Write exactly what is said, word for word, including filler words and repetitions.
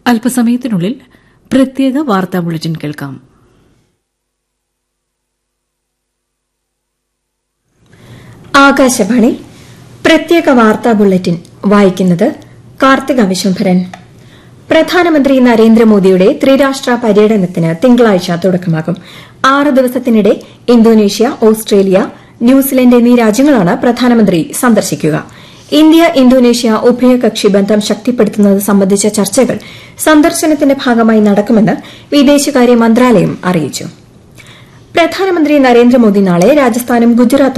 അല്പസമയത്തിനുള്ളിൽ പ്രത്യേക വാർത്താ ബുള്ളറ്റിൻ കേൾക്കാം. ആകാശവാണി പ്രത്യേക വാർത്താ ബുള്ളറ്റിൻ വായിക്കുന്നത് കാർത്തിക വിശ്വംഭരൻ. പ്രധാനമന്ത്രി നരേന്ദ്രമോദിയുടെ ത്രിരാഷ്ട്ര പര്യടനത്തിന് തിങ്കളാഴ്ച തുടക്കമാകും. ആറ് ദിവസത്തിനിടെ ഇന്തോനേഷ്യ, ഓസ്ട്രേലിയ, ന്യൂസിലൻഡ് എന്നീ രാജ്യങ്ങളാണ് പ്രധാനമന്ത്രി സന്ദർശിക്കുക. ഇന്ത്യ ഇന്തോനേഷ്യ ഉഭയകക്ഷി ബന്ധം ശക്തിപ്പെടുത്തുന്നത് സംബന്ധിച്ച ചർച്ചകൾ സന്ദർശനത്തിന്റെ ഭാഗമായി നടക്കുമെന്ന് വിദേശകാര്യ മന്ത്രാലയം അറിയിച്ചു. പ്രധാനമന്ത്രി നരേന്ദ്രമോദി നാളെ രാജസ്ഥാനും ഗുജറാത്തും